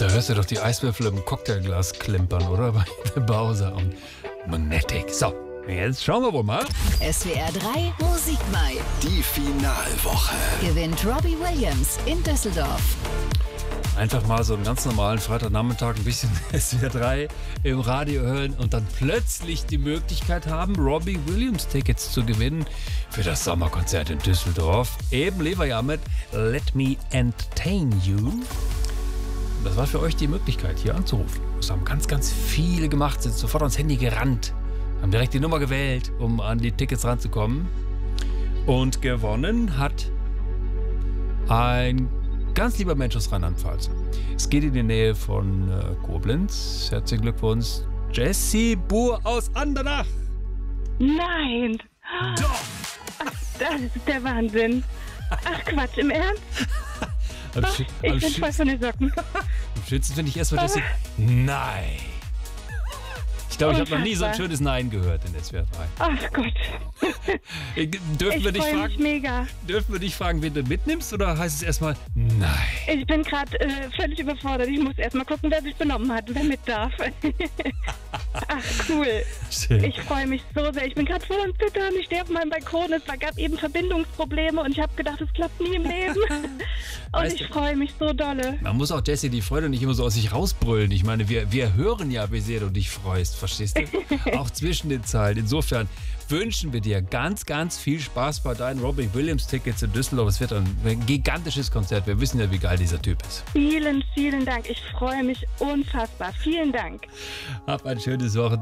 Da hörst du doch die Eiswürfel im Cocktailglas klimpern, oder? Bei The Bowser und Magnetic. So, jetzt schauen wir wohl mal. SWR 3 Musikmai. Die Finalwoche. Gewinnt Robbie Williams in Düsseldorf. Einfach mal so einen ganz normalen Freitagnachmittag ein bisschen SWR 3 im Radio hören und dann plötzlich die Möglichkeit haben, Robbie Williams Tickets zu gewinnen für das Sommerkonzert in Düsseldorf. Eben Leverjahr mit Let Me Entertain You. Das war für euch die Möglichkeit, hier anzurufen. Das haben ganz, ganz viele gemacht, sind sofort ans Handy gerannt, haben direkt die Nummer gewählt, um an die Tickets ranzukommen. Und gewonnen hat ein ganz lieber Mensch aus Rheinland-Pfalz. Es geht in die Nähe von Koblenz. Herzlichen Glückwunsch, Jessie Buhr aus Andernach. Nein! Doch! Ach, das ist der Wahnsinn. Ach Quatsch, im Ernst? Ach, ich bin voll von den Socken. Am schönsten finde ich erstmal, Jessie. Nein! Ich glaube, ich habe noch nie so ein schönes Nein gehört in SWR 3. Ach Gott. Dürfen wir dich fragen, wen du mitnimmst, oder heißt es erstmal Nein? Ich bin gerade völlig überfordert. Ich muss erstmal gucken, wer sich benommen hat, wer mit darf. Ach, cool. Schön. Ich freue mich so sehr. Ich bin gerade voll am Zittern. Ich stehe auf meinem Balkon. Es gab eben Verbindungsprobleme und ich habe gedacht, es klappt nie im Leben. Und Weißt ich du, freue mich so dolle. Man muss auch Jessie die Freude nicht immer so aus sich rausbrüllen. Ich meine, wir hören ja, wie sehr du dich freust, verstehst du? Auch zwischen den Zeilen. Insofern wünschen wir dir ganz, ganz viel Spaß bei deinen Robbie Williams Tickets in Düsseldorf. Es wird ein gigantisches Konzert. Wir wissen ja, wie geil dieser Typ ist. Vielen, vielen Dank. Ich freue mich unfassbar. Vielen Dank. Hab ein schönes Wochenende.